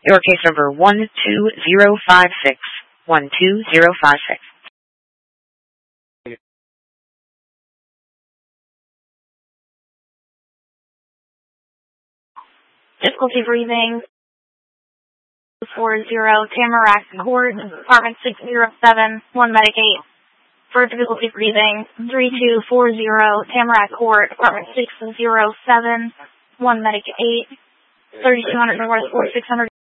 Your case number 12056. 12056. Difficulty breathing. 40 Tamarack Court, apartment 607, 1 medic 8. For difficulty breathing, 3240 Tamarack Court, apartment 607, 1 medic 8, 3200 North 4600.